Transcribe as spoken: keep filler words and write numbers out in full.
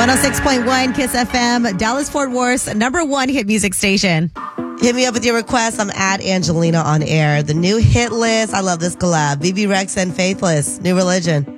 one oh six point one Kiss F M, Dallas-Fort Worth's number one hit music station. Hit me up with your requests. I'm at Angelina on air. The new hit list. I love this collab. B B Rex and Faithless. New Religion.